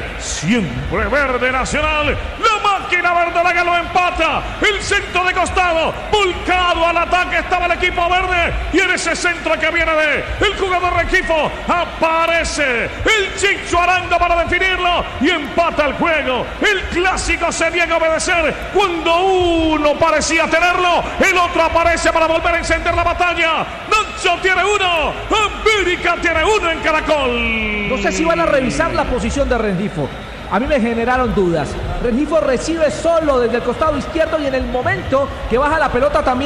verde, siempre verde Nacional. La máquina verdolaga lo empata. El centro de costado, volcado al ataque estaba el equipo verde. Y en ese centro que viene de el jugador Rengifo, aparece el Chicho Arango para definirlo y empata el juego. El clásico se niega a obedecer. Cuando uno parecía tenerlo, el otro aparece para volver a encender la batalla. Nacho tiene uno, América tiene uno en Caracol. No sé si van a revisar la posición de Rengifo. A mí me generaron dudas. Rengifo recibe solo desde el costado izquierdo y en el momento que baja la pelota también